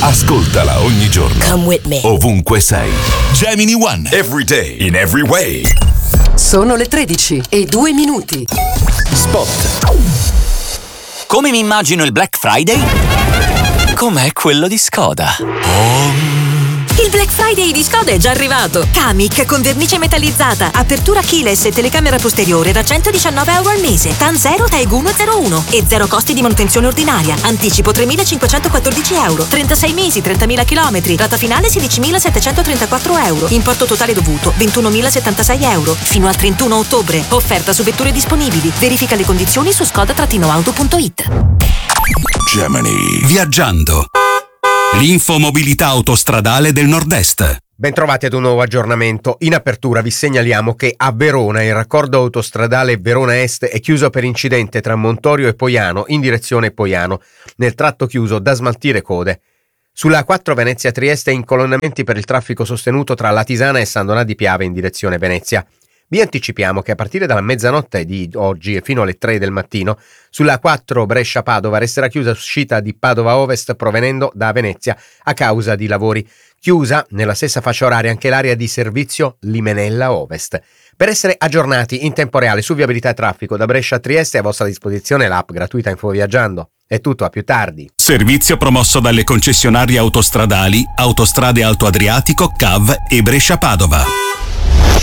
Ascoltala ogni giorno. Come with me. Ovunque sei. Gemini One. Every day. In every way. Sono le 13:02. Spot. Come mi immagino il Black Friday? Com'è quello di Skoda. Il Black Friday di Skoda è già arrivato. Kamiq con vernice metallizzata, apertura keyless e telecamera posteriore da €119 al mese. TAN 0 TAEG 101 e zero costi di manutenzione ordinaria. Anticipo €3.514. 36 mesi, 30.000 km. Rata finale €16.734. Importo totale dovuto €21.076. Fino al 31 ottobre. Offerta su vetture disponibili. Verifica le condizioni su skoda-auto.it. Gemini. Viaggiando. L'infomobilità autostradale del Nord-Est. Bentrovati ad un nuovo aggiornamento. In apertura vi segnaliamo che a Verona il raccordo autostradale Verona Est è chiuso per incidente tra Montorio e Poiano in direzione Poiano, nel tratto chiuso da smaltire code. Sulla A4 Venezia-Trieste incolonnamenti per il traffico sostenuto tra Latisana e San Donà di Piave in direzione Venezia. Vi anticipiamo che a partire dalla mezzanotte di oggi e fino alle 3 del mattino, sulla A4 Brescia-Padova resterà chiusa uscita di Padova Ovest provenendo da Venezia a causa di lavori. Chiusa nella stessa fascia oraria anche l'area di servizio Limenella Ovest. Per essere aggiornati in tempo reale su viabilità e traffico da Brescia a Trieste è a vostra disposizione l'app gratuita Infoviaggiando. È tutto, a più tardi. Servizio promosso dalle concessionarie autostradali Autostrade Alto Adriatico, CAV e Brescia Padova.